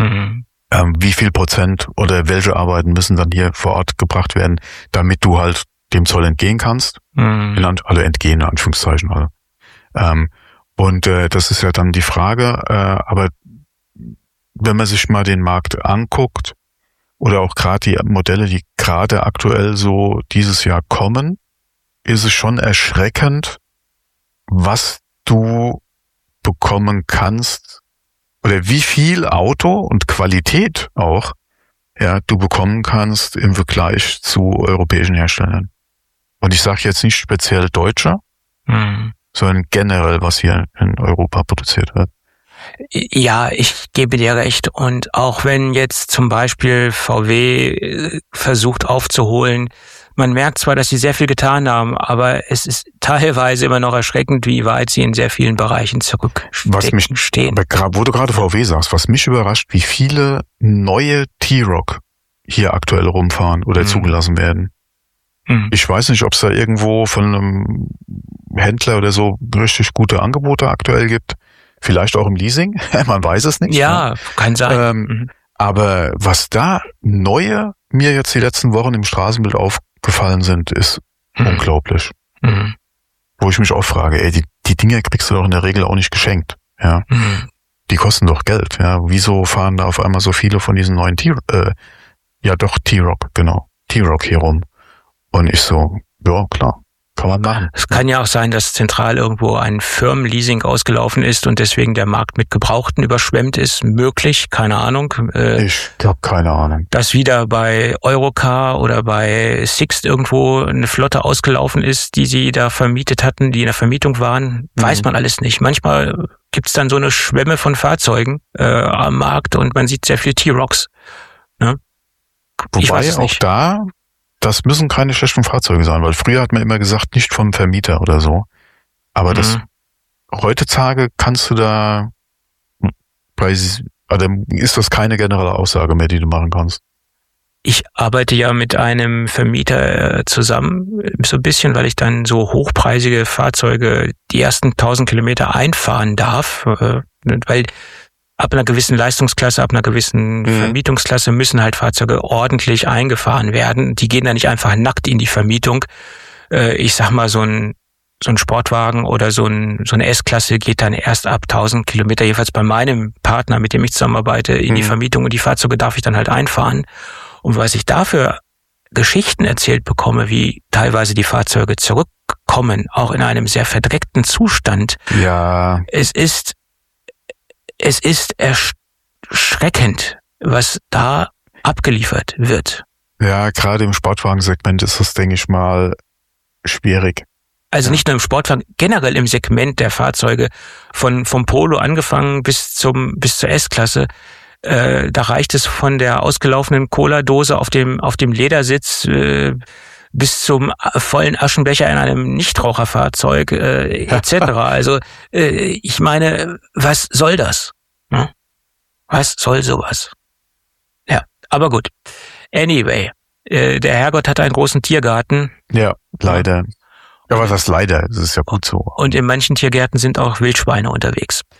Wie viel Prozent oder welche Arbeiten müssen dann hier vor Ort gebracht werden, damit du halt dem Zoll entgehen kannst. Also entgehen, in Anführungszeichen. Also. Und das ist ja dann die Frage. Aber wenn man sich mal den Markt anguckt oder auch gerade die Modelle, die gerade aktuell so dieses Jahr kommen, ist es schon erschreckend, was du bekommen kannst oder wie viel Auto und Qualität auch, ja, du bekommen kannst im Vergleich zu europäischen Herstellern. Und ich sage jetzt nicht speziell Deutsche, sondern generell, was hier in Europa produziert wird. Ja, ich gebe dir recht. Und auch wenn jetzt zum Beispiel VW versucht aufzuholen, man merkt zwar, dass sie sehr viel getan haben, aber es ist teilweise immer noch erschreckend, wie weit sie in sehr vielen Bereichen zurückstehen. Aber wo du gerade VW sagst, was mich überrascht, wie viele neue T-Roc hier aktuell rumfahren oder zugelassen werden. Ich weiß nicht, ob es da irgendwo von einem Händler oder so richtig gute Angebote aktuell gibt. Vielleicht auch im Leasing, man weiß es nicht. Ja, ne? Kann sein. Aber was da neue mir jetzt die letzten Wochen im Straßenbild aufgefallen sind, ist unglaublich. Wo ich mich auch frage, ey, die Dinge kriegst du doch in der Regel auch nicht geschenkt. Ja, die kosten doch Geld. Ja, wieso fahren da auf einmal so viele von diesen neuen T-Roc hier rum? Und ich so, ja klar, kann man machen. Es kann ja auch sein, dass zentral irgendwo ein Firmenleasing ausgelaufen ist und deswegen der Markt mit Gebrauchten überschwemmt ist. Möglich, keine Ahnung. Ich habe keine Ahnung. Dass wieder bei Europcar oder bei Sixt irgendwo eine Flotte ausgelaufen ist, die sie da vermietet hatten, die in der Vermietung waren, weiß man alles nicht. Manchmal gibt's dann so eine Schwemme von Fahrzeugen am Markt und man sieht sehr viel T-Rocs. Ne? Wobei auch da, das müssen keine schlechten Fahrzeuge sein, weil früher hat man immer gesagt, nicht vom Vermieter oder so. Aber das heutzutage kannst du da ist das keine generelle Aussage mehr, die du machen kannst. Ich arbeite ja mit einem Vermieter zusammen, so ein bisschen, weil ich dann so hochpreisige Fahrzeuge die ersten 1000 Kilometer einfahren darf, weil ab einer gewissen Leistungsklasse, ab einer gewissen Vermietungsklasse müssen halt Fahrzeuge ordentlich eingefahren werden. Die gehen da nicht einfach nackt in die Vermietung. Ich sag mal, so ein Sportwagen oder so eine S-Klasse geht dann erst ab 1000 Kilometer, jedenfalls bei meinem Partner, mit dem ich zusammenarbeite, in die Vermietung und die Fahrzeuge darf ich dann halt einfahren. Und was ich dafür Geschichten erzählt bekomme, wie teilweise die Fahrzeuge zurückkommen, auch in einem sehr verdreckten Zustand. Ja. Es ist erschreckend, was da abgeliefert wird. Ja, gerade im Sportwagensegment ist das, denke ich mal, schwierig. Also nicht nur im Sportwagen, generell im Segment der Fahrzeuge, vom Polo angefangen bis zur S-Klasse. Da reicht es von der ausgelaufenen Cola-Dose auf dem Ledersitz bis zum vollen Aschenbecher in einem Nichtraucherfahrzeug etc. Also ich meine, was soll das? Hm? Was soll sowas? Ja, aber gut. Anyway, der Herrgott hatte einen großen Tiergarten. Ja, leider. Ja, was heißt leider? Das ist ja gut so. Und in manchen Tiergärten sind auch Wildschweine unterwegs.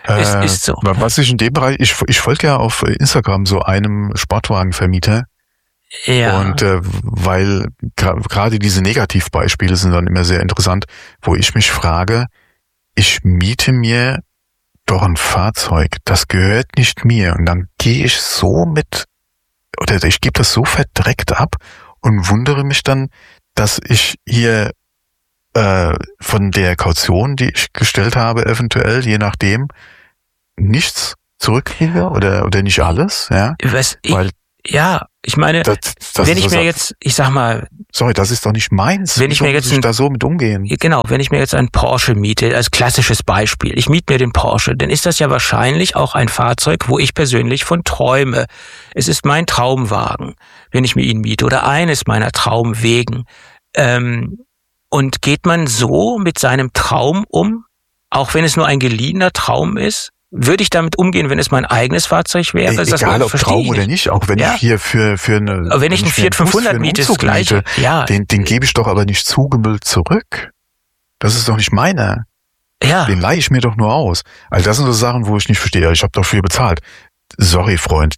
Es ist so. Was ich in dem Bereich, ich folge ja auf Instagram so einem Sportwagenvermieter. Ja. Und weil gerade diese Negativbeispiele sind dann immer sehr interessant, wo ich mich frage, ich miete mir doch ein Fahrzeug, das gehört nicht mir. Und dann gehe ich so oder ich gebe das so verdreckt ab und wundere mich dann, dass ich hier von der Kaution, die ich gestellt habe, eventuell, je nachdem, nichts zurückkriege oder nicht alles, ja. Ich meine, wenn ich mir jetzt, ich sag mal... Sorry, das ist doch nicht meins. Wenn ich mir jetzt da so mit umgehen? Genau, wenn ich mir jetzt einen Porsche miete, als klassisches Beispiel, ich miete mir den Porsche, dann ist das ja wahrscheinlich auch ein Fahrzeug, wo ich persönlich von träume. Es ist mein Traumwagen, wenn ich mir ihn miete, oder eines meiner Traumwegen. Und geht man so mit seinem Traum um, auch wenn es nur ein geliehener Traum ist? Würde ich damit umgehen, wenn es mein eigenes Fahrzeug wäre? Egal ob Traum oder nicht, auch wenn ich hier für eine... Aber wenn ich einen Fiat 500 miete, ist das Gleiche. Ja. Den gebe ich doch aber nicht zugemüllt zurück. Das ist doch nicht meiner. Ja. Den leihe ich mir doch nur aus. Also das sind so Sachen, wo ich nicht verstehe. Ich habe dafür bezahlt. Sorry, Freund,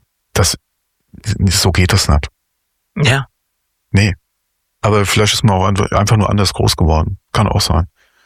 so geht das nicht. Ja. Nee. Aber vielleicht ist man auch einfach nur anders groß geworden. Kann auch sein.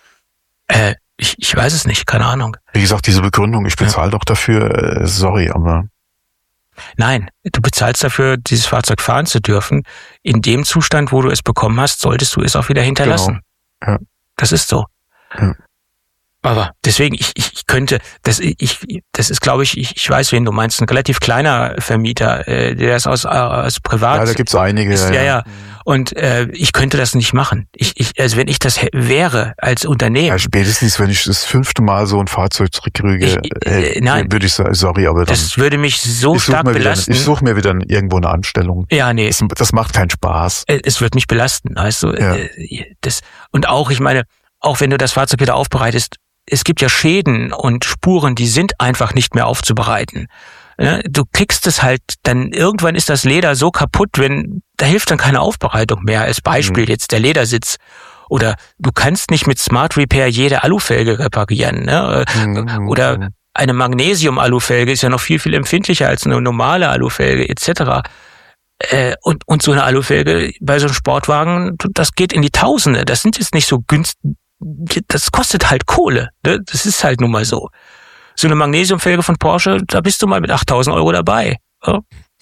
Ich weiß es nicht, keine Ahnung. Wie gesagt, diese Begründung, ich bezahle doch dafür, sorry, aber... Nein, du bezahlst dafür, dieses Fahrzeug fahren zu dürfen. In dem Zustand, wo du es bekommen hast, solltest du es auch wieder hinterlassen. Genau. Ja. Das ist so. Ja. Aber deswegen, ich könnte, das ist, glaube ich weiß, wen du meinst, ein relativ kleiner Vermieter, der das aus Privat... Ja, da gibt's einige. Ist, ja. Und ich könnte das nicht machen. Also wenn ich das wäre als Unternehmen... Ja, spätestens, wenn ich das 5. Mal so ein Fahrzeug zurückkriege, nein, würde ich sagen, sorry, aber dann... Das würde mich so stark belasten. Ich suche mir wieder irgendwo eine Anstellung. Ja, nee. Das macht keinen Spaß. Es wird mich belasten, weißt du. Ja. Und auch, ich meine, auch wenn du das Fahrzeug wieder aufbereitest, es gibt ja Schäden und Spuren, die sind einfach nicht mehr aufzubereiten. Du kriegst es halt, dann irgendwann ist das Leder so kaputt, da hilft dann keine Aufbereitung mehr. Als Beispiel jetzt der Ledersitz. Oder du kannst nicht mit Smart Repair jede Alufelge reparieren. Ne? Oder eine Magnesium-Alufelge ist ja noch viel, viel empfindlicher als eine normale Alufelge etc. Und so eine Alufelge bei so einem Sportwagen, das geht in die Tausende. Das sind jetzt nicht so günstig. Das kostet halt Kohle. Ne? Das ist halt nun mal so. So eine Magnesiumfelge von Porsche, da bist du mal mit 8.000 Euro dabei. Ja?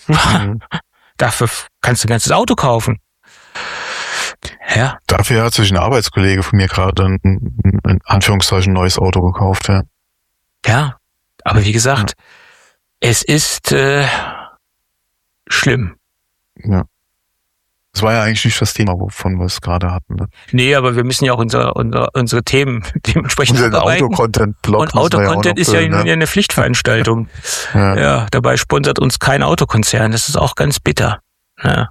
Dafür kannst du ein ganzes Auto kaufen. Ja. Dafür hat sich ein Arbeitskollege von mir gerade ein in Anführungszeichen neues Auto gekauft. Ja, aber wie gesagt, es ist schlimm. Ja. Das war ja eigentlich nicht das Thema, wovon wir es gerade hatten. Ne? Nee, aber wir müssen ja auch unsere Themen dementsprechend abarbeiten. Autocontent-Blog. Und Autocontent ist ja eine Pflichtveranstaltung. Ja, dabei sponsert uns kein Autokonzern. Das ist auch ganz bitter. Ja.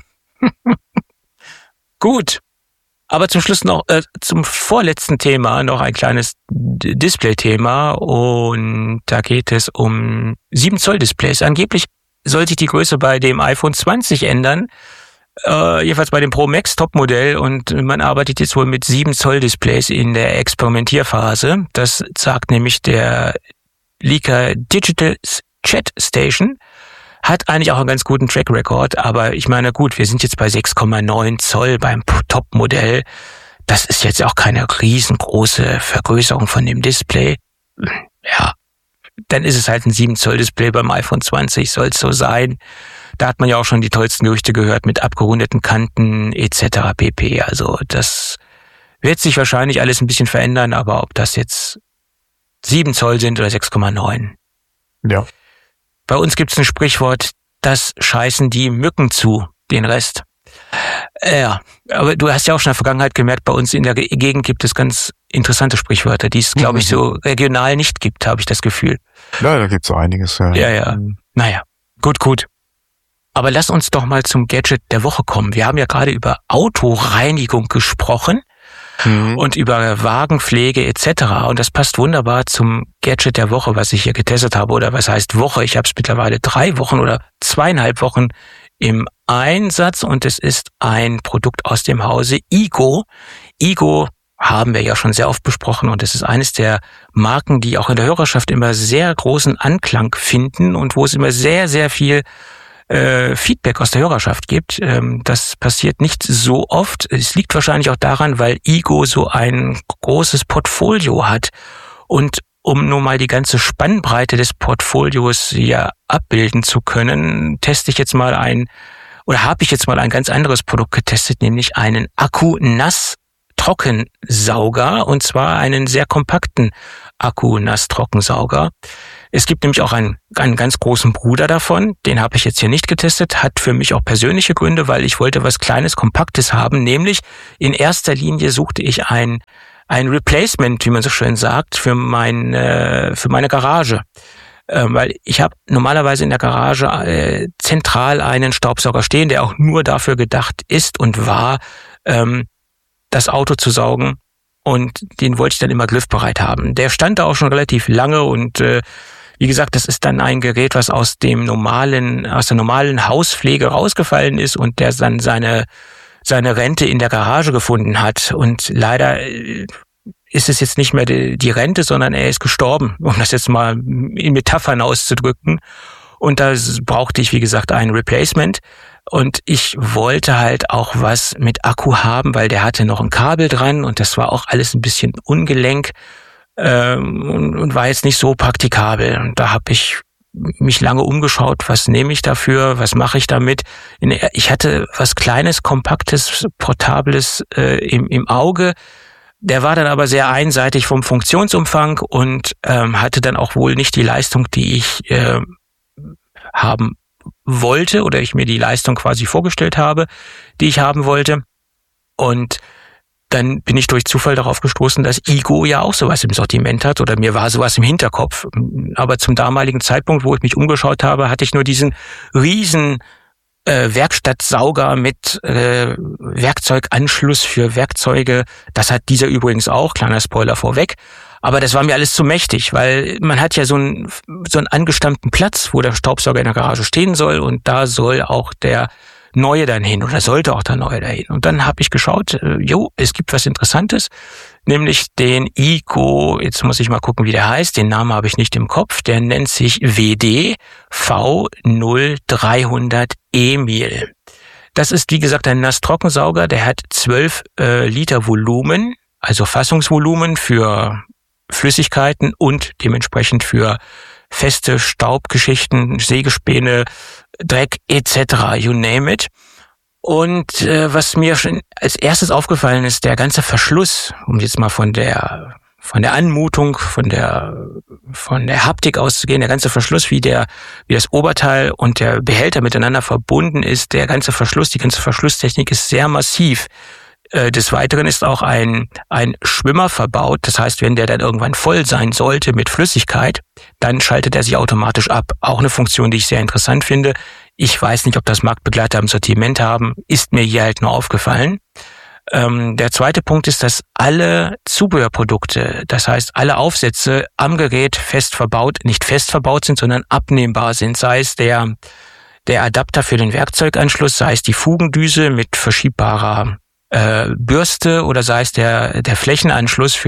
Gut. Aber zum Schluss noch, zum vorletzten Thema noch ein kleines Display-Thema. Und da geht es um 7 Zoll Displays. Angeblich soll sich die Größe bei dem iPhone 20 ändern. Jedenfalls bei dem Pro Max Topmodell, und man arbeitet jetzt wohl mit 7 Zoll Displays in der Experimentierphase. Das sagt nämlich der Leaker Digital Chat Station. Hat eigentlich auch einen ganz guten Track Record, aber ich meine, gut, wir sind jetzt bei 6,9 Zoll beim Topmodell. Das ist jetzt auch keine riesengroße Vergrößerung von dem Display. Ja, dann ist es halt ein 7 Zoll Display beim iPhone 20, soll es so sein. Da hat man ja auch schon die tollsten Gerüchte gehört mit abgerundeten Kanten etc. pp. Also das wird sich wahrscheinlich alles ein bisschen verändern, aber ob das jetzt 7 Zoll sind oder 6,9. Ja. Bei uns gibt's ein Sprichwort, das scheißen die Mücken zu, den Rest. Ja, aber du hast ja auch schon in der Vergangenheit gemerkt, bei uns in der Gegend gibt es ganz interessante Sprichwörter, die es, glaube ich, so regional nicht gibt, habe ich das Gefühl. Ja, da gibt's einiges. Ja. Naja, gut. Aber lass uns doch mal zum Gadget der Woche kommen. Wir haben ja gerade über Autoreinigung gesprochen und über Wagenpflege etc. Und das passt wunderbar zum Gadget der Woche, was ich hier getestet habe. Oder was heißt Woche? Ich habe es mittlerweile 3 Wochen oder 2,5 Wochen im Einsatz. Und es ist ein Produkt aus dem Hause Igo. Igo haben wir ja schon sehr oft besprochen und es ist eines der Marken, die auch in der Hörerschaft immer sehr großen Anklang finden und wo es immer sehr, sehr viel Feedback aus der Hörerschaft gibt. Das passiert nicht so oft. Es liegt wahrscheinlich auch daran, weil Igo so ein großes Portfolio hat. Und um nur mal die ganze Spannbreite des Portfolios hier abbilden zu können, habe ich jetzt mal ein ganz anderes Produkt getestet, nämlich einen Akku-Nass-Trockensauger, und zwar einen sehr kompakten Akku-Nass-Trockensauger. Es gibt nämlich auch einen ganz großen Bruder davon, den habe ich jetzt hier nicht getestet, hat für mich auch persönliche Gründe, weil ich wollte was Kleines, Kompaktes haben, nämlich in erster Linie suchte ich ein Replacement, wie man so schön sagt, für meine Garage. Weil ich habe normalerweise in der Garage zentral einen Staubsauger stehen, der auch nur dafür gedacht ist und war, das Auto zu saugen, und den wollte ich dann immer griffbereit haben. Der stand da auch schon relativ lange und wie gesagt, das ist dann ein Gerät, was aus der normalen Hauspflege rausgefallen ist und der dann seine Rente in der Garage gefunden hat. Und leider ist es jetzt nicht mehr die Rente, sondern er ist gestorben, um das jetzt mal in Metaphern auszudrücken. Und da brauchte ich, wie gesagt, ein Replacement. Und ich wollte halt auch was mit Akku haben, weil der hatte noch ein Kabel dran und das war auch alles ein bisschen ungelenk und war jetzt nicht so praktikabel. Und da habe ich mich lange umgeschaut, was nehme ich dafür, was mache ich damit. Ich hatte was Kleines, Kompaktes, Portables im Auge. Der war dann aber sehr einseitig vom Funktionsumfang und hatte dann auch wohl nicht die Leistung, die ich haben wollte, oder ich mir die Leistung quasi vorgestellt habe, die ich haben wollte. Und dann bin ich durch Zufall darauf gestoßen, dass Igo ja auch sowas im Sortiment hat, oder mir war sowas im Hinterkopf. Aber zum damaligen Zeitpunkt, wo ich mich umgeschaut habe, hatte ich nur diesen riesen Werkstattsauger mit Werkzeuganschluss für Werkzeuge. Das hat dieser übrigens auch, kleiner Spoiler vorweg. Aber das war mir alles zu mächtig, weil man hat ja so einen angestammten Platz, wo der Staubsauger in der Garage stehen soll, und da soll auch der Neue dann hin, oder sollte auch der Neue dahin. Und dann habe ich geschaut, es gibt was Interessantes, nämlich den Igo, jetzt muss ich mal gucken, wie der heißt, den Namen habe ich nicht im Kopf, der nennt sich WD V0300 Emil. Das ist, wie gesagt, ein Nass-Trockensauger, der hat 12 Liter Volumen, also Fassungsvolumen für Flüssigkeiten und dementsprechend für feste Staubgeschichten, Sägespäne, Dreck etc., you name it. Und was mir schon als erstes aufgefallen ist, der ganze Verschluss, um jetzt mal von der Anmutung, von der Haptik auszugehen, der ganze Verschluss, wie das Oberteil und der Behälter miteinander verbunden ist, der ganze Verschluss, die ganze Verschlusstechnik ist sehr massiv. Des Weiteren ist auch ein Schwimmer verbaut. Das heißt, wenn der dann irgendwann voll sein sollte mit Flüssigkeit, dann schaltet er sich automatisch ab. Auch eine Funktion, die ich sehr interessant finde. Ich weiß nicht, ob das Marktbegleiter im Sortiment haben. Ist mir hier halt nur aufgefallen. Der zweite Punkt ist, dass alle Zubehörprodukte, das heißt alle Aufsätze am Gerät nicht fest verbaut sind, sondern abnehmbar sind. Sei es der Adapter für den Werkzeuganschluss, sei es die Fugendüse mit verschiebbarer Bürste, oder sei es der Flächenanschluss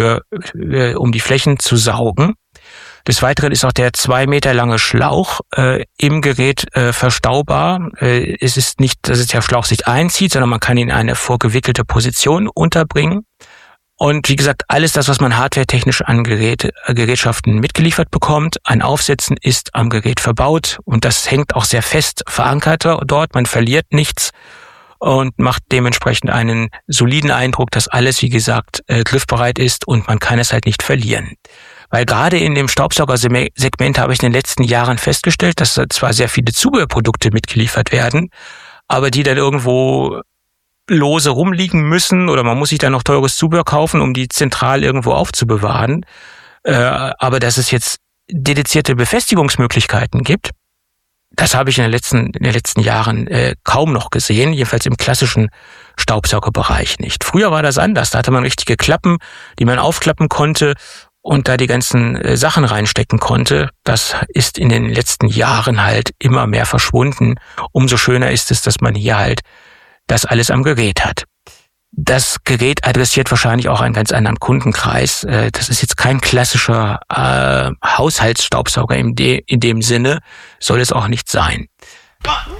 um die Flächen zu saugen. Des Weiteren ist auch der 2 Meter lange Schlauch im Gerät verstaubar. Es ist nicht, dass der Schlauch sich einzieht, sondern man kann ihn in eine vorgewickelte Position unterbringen. Und wie gesagt, alles das, was man hardwaretechnisch an Gerätschaften mitgeliefert bekommt, an Aufsätzen, ist am Gerät verbaut. Und das hängt auch sehr fest verankert dort. Man verliert nichts und macht dementsprechend einen soliden Eindruck, dass alles, wie gesagt, griffbereit ist und man kann es halt nicht verlieren. Weil gerade in dem Staubsaugersegment habe ich in den letzten Jahren festgestellt, dass da zwar sehr viele Zubehörprodukte mitgeliefert werden, aber die dann irgendwo lose rumliegen müssen, oder man muss sich dann noch teures Zubehör kaufen, um die zentral irgendwo aufzubewahren. Aber dass es jetzt dedizierte Befestigungsmöglichkeiten gibt, das habe ich in den letzten Jahren kaum noch gesehen, jedenfalls im klassischen Staubsaugerbereich nicht. Früher war das anders, da hatte man richtige Klappen, die man aufklappen konnte und da die ganzen Sachen reinstecken konnte. Das ist in den letzten Jahren halt immer mehr verschwunden. Umso schöner ist es, dass man hier halt das alles am Gerät hat. Das Gerät adressiert wahrscheinlich auch einen ganz anderen Kundenkreis. Das ist jetzt kein klassischer Haushaltsstaubsauger in dem Sinne, soll es auch nicht sein.